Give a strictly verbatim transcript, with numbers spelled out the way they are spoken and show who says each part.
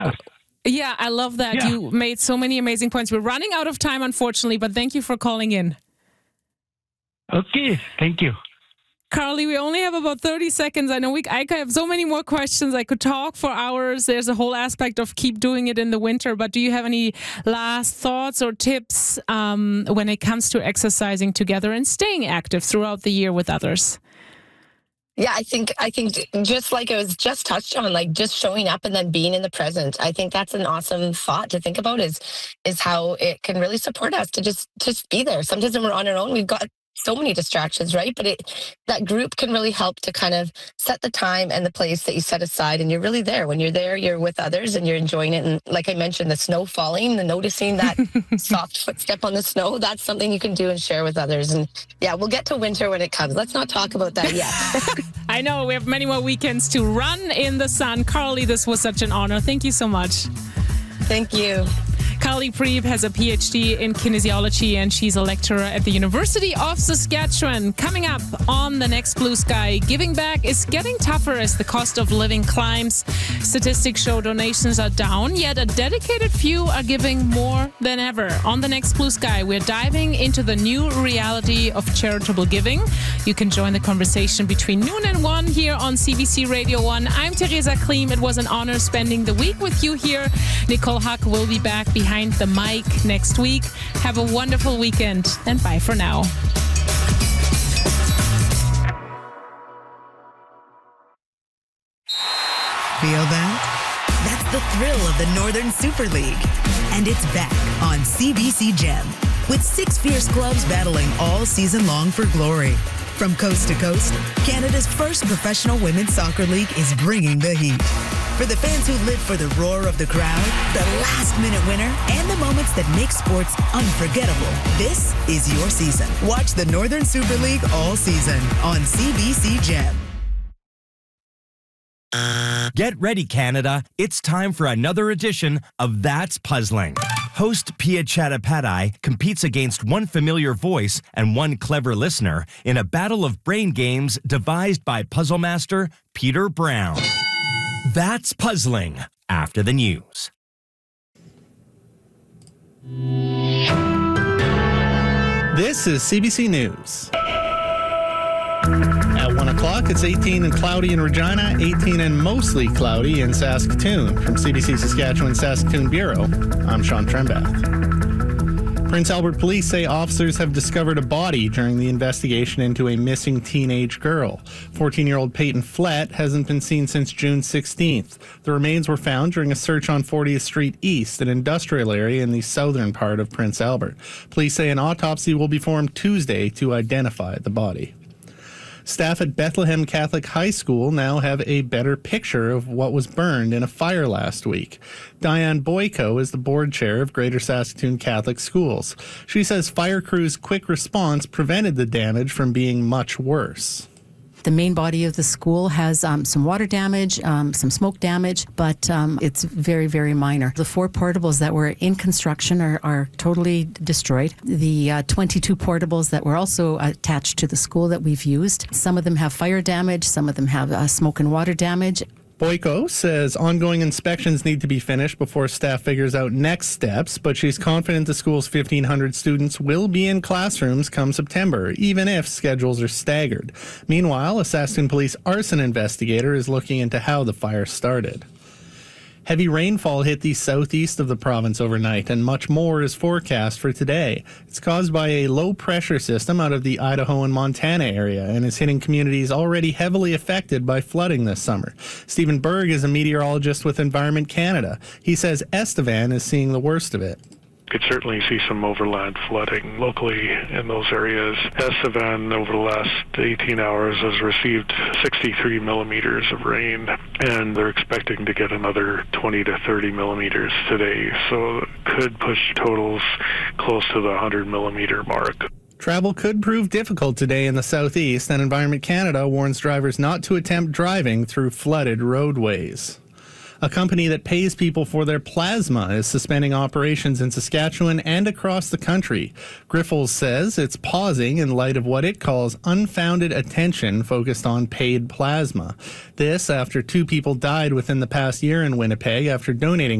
Speaker 1: Yeah, I love that.
Speaker 2: Yeah.
Speaker 1: You made so many amazing points. We're running out of time, unfortunately, but thank you for calling in.
Speaker 2: Okay, thank you.
Speaker 1: Carly, we only have about thirty seconds. I know we I could have so many more questions. I could talk for hours. There's a whole aspect of keep doing it in the winter. But do you have any last thoughts or tips um, when it comes to exercising together and staying active throughout the year with others?
Speaker 3: Yeah, I think I think just like it was just touched on, like just showing up and then being in the present. I think that's an awesome thought to think about is is how it can really support us to just just be there. Sometimes when we're on our own, we've got so many distractions, right? But it that group can really help to kind of set the time and the place that you set aside, and you're really there. When you're there, you're with others and you're enjoying it. And like I mentioned, the snow falling, the noticing that soft footstep on the snow, that's something you can do and share with others. And yeah, we'll get to winter when it comes. Let's not talk about that yet.
Speaker 1: I know we have many more weekends to run in the sun. Carly, this was such an honor. Thank you so much.
Speaker 3: Thank you.
Speaker 1: Carly Priebe has a P H D in kinesiology and she's a lecturer at the University of Saskatchewan. Coming up on the next Blue Sky, giving back is getting tougher as the cost of living climbs. Statistics show donations are down, yet a dedicated few are giving more than ever. On the next Blue Sky, we're diving into the new reality of charitable giving. You can join the conversation between noon and one here on C B C Radio one. I'm Teresa Klim. It was an honor spending the week with you here. Nicole Huck will be back behind the mic next week. Have a wonderful weekend and bye for now.
Speaker 4: Feel that? That's the thrill of the Northern Super League. And it's back on C B C Gem with six fierce clubs battling all season long for glory. From coast to coast, Canada's first professional women's soccer league is bringing the heat. For the fans who live for the roar of the crowd, the last-minute winner, and the moments that make sports unforgettable, this is your season. Watch the Northern Super League all season on C B C Gem.
Speaker 5: Get ready, Canada. It's time for another edition of That's Puzzling. Host Pia Chattopadhyay competes against one familiar voice and one clever listener in a battle of brain games devised by puzzle master Peter Brown. That's Puzzling, after the news.
Speaker 6: This is C B C News. At one o'clock, it's eighteen and cloudy in Regina, eighteen and mostly cloudy in Saskatoon. From C B C Saskatchewan Saskatoon Bureau, I'm Sean Trembath. Prince Albert police say officers have discovered a body during the investigation into a missing teenage girl. fourteen-year-old Peyton Flett hasn't been seen since June sixteenth. The remains were found during a search on fortieth Street East, an industrial area in the southern part of Prince Albert. Police say an autopsy will be performed Tuesday to identify the body. Staff at Bethlehem Catholic High School now have a better picture of what was burned in a fire last week. Diane Boyko is the board chair of Greater Saskatoon Catholic Schools. She says fire crews' quick response prevented the damage from being much worse.
Speaker 7: The main body of the school has um, some water damage, um, some smoke damage, but um, it's very, very minor. The four portables that were in construction are, are totally destroyed. The uh, twenty-two portables that were also attached to the school that we've used, some of them have fire damage, some of them have uh, smoke and water damage.
Speaker 6: Boyko says ongoing inspections need to be finished before staff figures out next steps, but she's confident the school's fifteen hundred students will be in classrooms come September, even if schedules are staggered. Meanwhile, a Saskatoon Police arson investigator is looking into how the fire started. Heavy rainfall hit the southeast of the province overnight, and much more is forecast for today. It's caused by a low-pressure system out of the Idaho and Montana area and is hitting communities already heavily affected by flooding this summer. Stephen Berg is a meteorologist with Environment Canada. He says Estevan is seeing the worst of it.
Speaker 8: Could certainly see some overland flooding locally in those areas. Estevan, over the last eighteen hours, has received sixty-three millimeters of rain, and they're expecting to get another twenty to thirty millimeters today. So it could push totals close to the one hundred millimeter mark.
Speaker 6: Travel could prove difficult today in the southeast, and Environment Canada warns drivers not to attempt driving through flooded roadways. A company that pays people for their plasma is suspending operations in Saskatchewan and across the country. Grifols says it's pausing in light of what it calls unfounded attention focused on paid plasma. This after two people died within the past year in Winnipeg after donating